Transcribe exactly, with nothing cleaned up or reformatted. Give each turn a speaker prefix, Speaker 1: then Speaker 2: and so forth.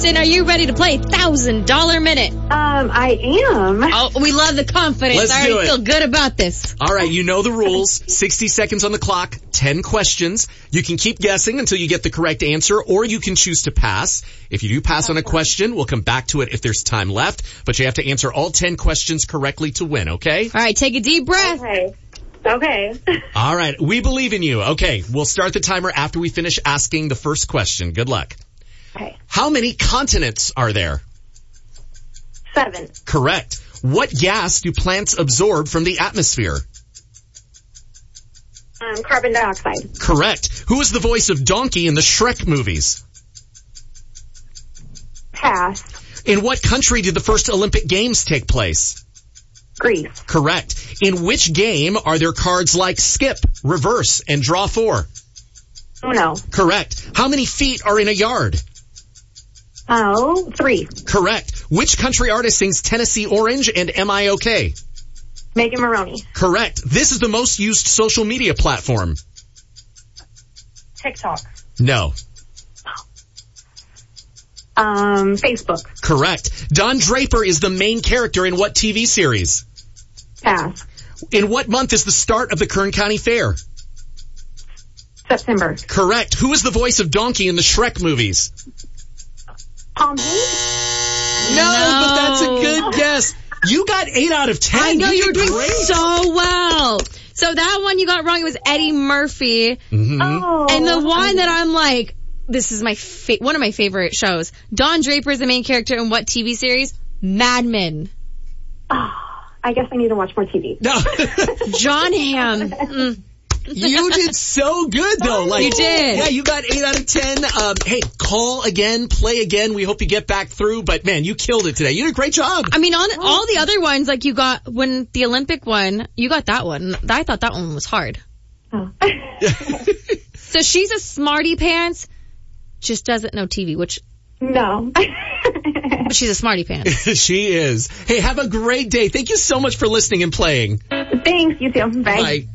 Speaker 1: Kristen, are you ready to play one thousand dollars Minute?
Speaker 2: Um, I am.
Speaker 1: Oh, we love the confidence.
Speaker 3: Let's
Speaker 1: I already
Speaker 3: do it.
Speaker 1: feel good about this.
Speaker 3: All right, you know the rules. sixty seconds on the clock, ten questions. You can keep guessing until you get the correct answer, or you can choose to pass. If you do pass on a question, we'll come back to it if there's time left, but you have to answer all ten questions correctly to win, okay?
Speaker 1: All right, take a deep breath.
Speaker 2: Okay. Okay.
Speaker 3: All right, we believe in you. Okay, we'll start the timer after we finish asking the first question. Good luck.
Speaker 2: Okay.
Speaker 3: How many continents are there?
Speaker 2: Seven.
Speaker 3: Correct. What gas do plants absorb from the atmosphere?
Speaker 2: Um, carbon dioxide.
Speaker 3: Correct. Who is the voice of Donkey in the Shrek movies?
Speaker 2: Pass.
Speaker 3: In what country did the first Olympic Games take place?
Speaker 2: Greece.
Speaker 3: Correct. In which game are there cards like skip, reverse, and draw four?
Speaker 2: Uno.
Speaker 3: Correct. How many feet are in a yard?
Speaker 2: Oh, three.
Speaker 3: Correct. Which country artist sings Tennessee Orange and M I O K?
Speaker 2: Megan Maroney.
Speaker 3: Correct. This is the most used social media platform.
Speaker 2: TikTok.
Speaker 3: No.
Speaker 2: Um, Facebook.
Speaker 3: Correct. Don Draper is the main character in what T V series?
Speaker 2: Pass.
Speaker 3: In what month is the start of the Kern County Fair?
Speaker 2: September.
Speaker 3: Correct. Who is the voice of Donkey in the Shrek movies?
Speaker 2: Tom Hanks.
Speaker 3: No, but that's a good guess. You got eight out of ten.
Speaker 1: I know you,
Speaker 3: you
Speaker 1: were
Speaker 3: did
Speaker 1: doing
Speaker 3: great.
Speaker 1: so well. So that one you got wrong. It was Eddie Murphy.
Speaker 3: Mm-hmm.
Speaker 2: Oh.
Speaker 1: And the one that I'm like, this is my fa- one of my favorite shows. Don Draper is the main character in what T V series? Mad Men.
Speaker 2: Oh, I guess I need to watch more T V.
Speaker 3: No.
Speaker 1: John Hamm. Mm.
Speaker 3: You did so good, though. Like,
Speaker 1: You did.
Speaker 3: Yeah, you got eight out of ten. Um, hey, call again, play again. We hope you get back through. But, man, you killed it today. You did a great job.
Speaker 1: I mean, on all the other ones, like you got, when the Olympic one, you got that one. I thought that one was hard.
Speaker 2: Oh.
Speaker 1: So she's a smarty pants, just doesn't know T V, which,
Speaker 2: No.
Speaker 1: but she's a smarty pants.
Speaker 3: She is. Hey, have a great day. Thank you so much for listening and playing.
Speaker 2: Thanks, you too. Bye.
Speaker 3: Bye.